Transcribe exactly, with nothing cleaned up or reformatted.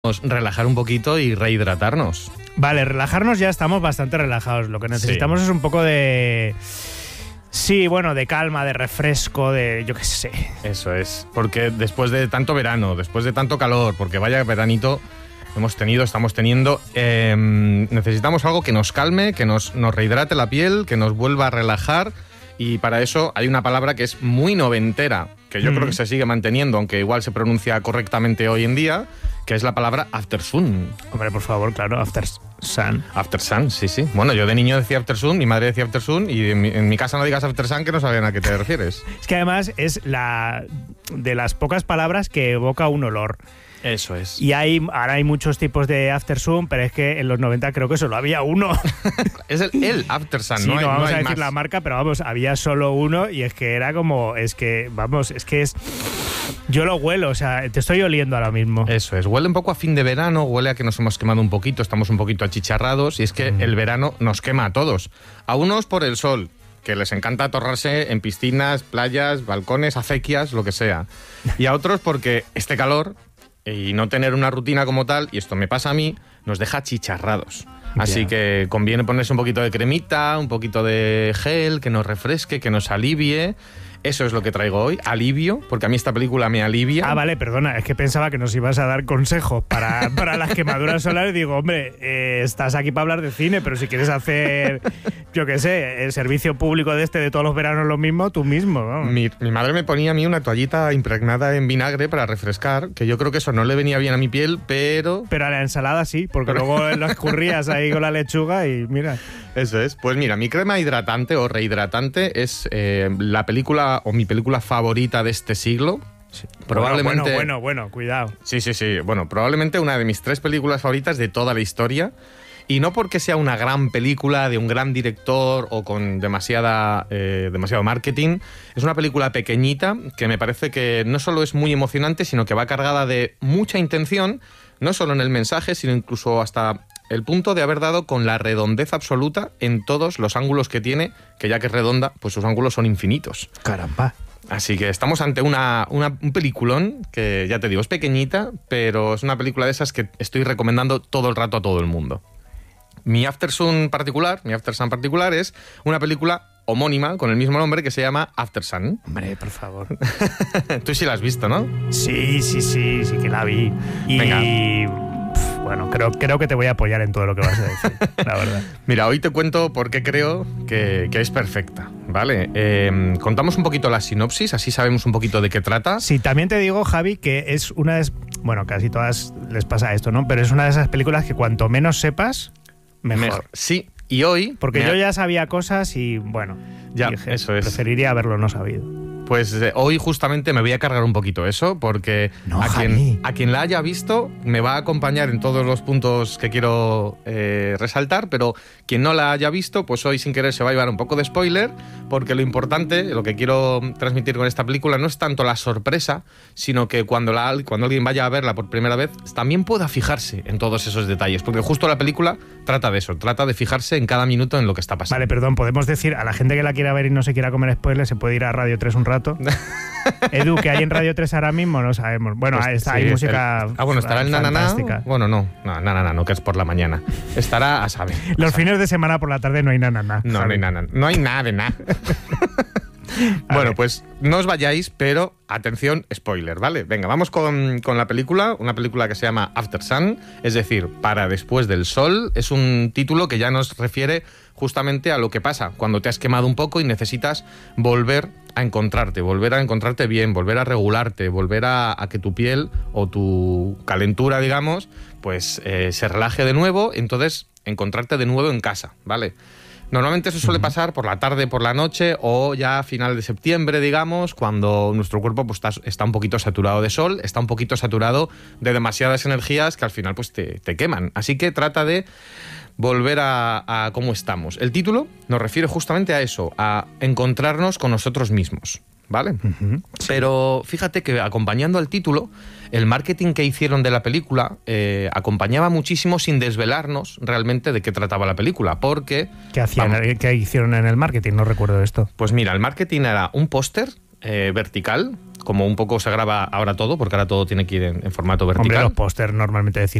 relajar un poquito y rehidratarnos. Vale, relajarnos ya estamos bastante relajados. Lo que necesitamos sí. es un poco de... Sí, bueno, de calma, de refresco, de yo qué sé. Eso es, porque después de tanto verano, después de tanto calor, porque vaya veranito hemos tenido, estamos teniendo, eh, necesitamos algo que nos calme, que nos, nos rehidrate la piel, que nos vuelva a relajar. Y para eso hay una palabra que es muy noventera, que yo mm. creo que se sigue manteniendo, aunque igual se pronuncia correctamente hoy en día, que es la palabra after sun. Hombre, por favor, claro, after sun. After sun, sí, sí. Bueno, yo de niño decía after sun, mi madre decía after sun, y en mi, en mi casa no digas after sun, que no saben a qué te refieres. Es que además es la de las pocas palabras que evoca un olor. Eso es. Y hay, ahora hay muchos tipos de after sun, pero es que en los noventa creo que solo había uno. Es el, el after sun, sí, no, hay, no vamos no hay a decir más. la marca, pero vamos, había solo uno y es que era como, es que, vamos, es que es... Yo lo huelo, o sea, te estoy oliendo ahora mismo. Eso es, huele un poco a fin de verano, huele a que nos hemos quemado un poquito, estamos un poquito achicharrados y es que mm. el verano nos quema a todos. A unos por el sol, que les encanta atorrarse en piscinas, playas, balcones, acequias, lo que sea. Y a otros porque este calor... y no tener una rutina como tal, y esto me pasa a mí, nos deja achicharrados. Así yeah. que conviene ponerse un poquito de cremita, un poquito de gel, que nos refresque, que nos alivie. Eso es lo que traigo hoy, alivio, porque a mí esta película me alivia. Ah, vale, perdona, es que pensaba que nos ibas a dar consejos para, para las quemaduras solares. Digo, hombre, eh, estás aquí para hablar de cine, pero si quieres hacer, yo qué sé, el servicio público de este de todos los veranos lo mismo, tú mismo, ¿no? Mi, mi madre me ponía a mí una toallita impregnada en vinagre para refrescar, que yo creo que eso no le venía bien a mi piel, pero... Pero a la ensalada sí, porque pero... luego lo escurrías ahí con la lechuga y mira... Eso es. Pues mira, mi crema hidratante o rehidratante es eh, la película o mi película favorita de este siglo. Sí. Probablemente... Bueno, bueno, bueno, cuidado. Sí, sí, sí. Bueno, probablemente una de mis tres películas favoritas de toda la historia. Y no porque sea una gran película de un gran director o con demasiada, eh, demasiado marketing. Es una película pequeñita que me parece que no solo es muy emocionante, sino que va cargada de mucha intención, no solo en el mensaje, sino incluso hasta... el punto de haber dado con la redondez absoluta en todos los ángulos que tiene, que ya que es redonda, pues sus ángulos son infinitos. Caramba. Así que estamos ante una, una, un peliculón que, ya te digo, es pequeñita, pero es una película de esas que estoy recomendando todo el rato a todo el mundo. Mi After Sun particular, mi After Sun particular es una película homónima con el mismo nombre que se llama After Sun. Hombre, por favor. Tú sí la has visto, ¿no? Sí, sí, sí, sí que la vi. Y... Venga. Bueno, creo, creo que te voy a apoyar en todo lo que vas a decir, la verdad. Mira, hoy te cuento por qué creo que, que es perfecta, ¿vale? Eh, contamos un poquito la sinopsis, así sabemos un poquito de qué trata. Sí, también te digo, Javi, que es una de... Bueno, casi todas les pasa esto, ¿no? Pero es una de esas películas que cuanto menos sepas, mejor. mejor. Sí, y hoy... Porque yo ha... ya sabía cosas y, bueno, ya, dije, eso es. Preferiría haberlo no sabido. Pues eh, hoy justamente me voy a cargar un poquito eso, porque no, a, quien, a quien la haya visto me va a acompañar en todos los puntos que quiero eh, resaltar, pero quien no la haya visto, pues hoy sin querer se va a llevar un poco de spoiler, porque lo importante, lo que quiero transmitir con esta película no es tanto la sorpresa, sino que cuando, la, cuando alguien vaya a verla por primera vez, también pueda fijarse en todos esos detalles, porque justo la película trata de eso, trata de fijarse en cada minuto en lo que está pasando. Vale, perdón, podemos decir a la gente que la quiera ver y no se quiera comer spoiler, se puede ir a Radio tres un rato. Edu, ¿que hay en Radio tres ahora mismo? No sabemos. Bueno, pues, está, sí, hay música el, Ah, bueno, estará el Nananá. Bueno, no, no, Nananá, no, que es por la mañana. Estará a saber. Los a saber. fines de semana por la tarde no hay Nananá. No, no hay Nananá. No hay nada de nada. Bueno, ver. Pues no os vayáis, pero atención, spoiler, ¿vale? Venga, vamos con, con la película, una película que se llama After Sun, es decir, Para después del sol. Es un título que ya nos refiere justamente a lo que pasa cuando te has quemado un poco y necesitas volver a encontrarte, volver a encontrarte bien, volver a regularte, volver a, a que tu piel o tu calentura, digamos, pues eh, se relaje de nuevo, entonces encontrarte de nuevo en casa, ¿vale? Normalmente eso suele pasar por la tarde, por la noche o ya a final de septiembre, digamos, cuando nuestro cuerpo pues, está, está un poquito saturado de sol, está un poquito saturado de demasiadas energías que al final pues, te, te queman. Así que trata de volver a, a cómo estamos. El título nos refiere justamente a eso, a encontrarnos con nosotros mismos, ¿vale? Uh-huh. Sí. Pero fíjate que acompañando al título, el marketing que hicieron de la película eh, acompañaba muchísimo sin desvelarnos realmente de qué trataba la película, porque... ¿Qué hacían? ¿Qué hicieron en el marketing? No recuerdo esto. Pues mira, el marketing era un póster eh, vertical, como un poco se graba ahora todo, porque ahora todo tiene que ir en, en formato vertical. Hombre, los pósters normalmente de cine